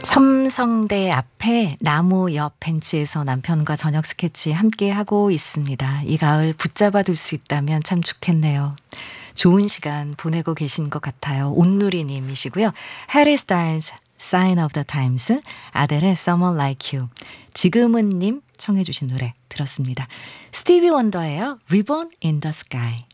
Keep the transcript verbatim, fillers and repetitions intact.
첨성대 앞에 나무 옆 벤치에서 남편과 저녁 스케치 함께 하고 있습니다. 이 가을 붙잡아 둘 수 있다면 참 좋겠네요. 좋은 시간 보내고 계신 것 같아요. 온누리 님이시고요. 해리 스타일즈 Sign of the Times, 아델의 Someone Like You, 지금은 님 청해 주신 노래 들었습니다. 스티비 원더예요. Ribbon in the Sky.